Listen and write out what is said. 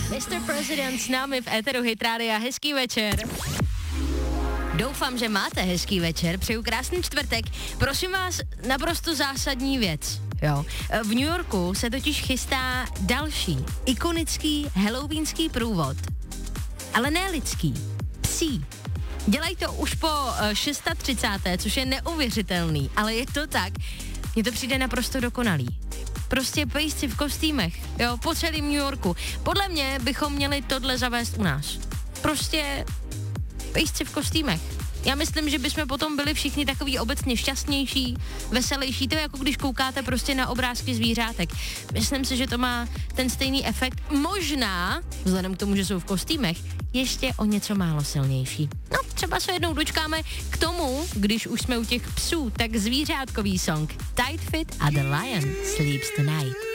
Mr. President s námi v éteru Hit Rádia. Hezký večer. Doufám, že máte hezký večer, přeju krásný čtvrtek. Prosím vás, naprosto zásadní věc. Jo. V New Yorku se totiž chystá další ikonický halloweenský průvod. Ale ne lidský, psí. Dělají to už po 630., což je neuvěřitelný, ale je to tak. Mně to přijde naprosto dokonalý. Prostě pejsci v kostýmech, jo, po celém New Yorku. Podle mě bychom měli tohle zavést u nás. Prostě pejsci v kostýmech. Já myslím, že bychom potom byli všichni takový obecně šťastnější, veselější. To je jako když koukáte prostě na obrázky zvířátek. Myslím si, že to má ten stejný efekt. Možná, vzhledem k tomu, že jsou v kostýmech, ještě o něco málo silnější. No, třeba se jednou dočkáme k tomu, když už jsme u těch psů, tak zvířátkový song Tight Fit a The Lion Sleeps Tonight.